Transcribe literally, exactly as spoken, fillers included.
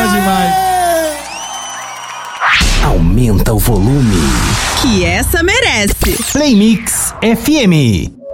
bom demais. Aumenta o volume. Que essa merece. Play Mix F M.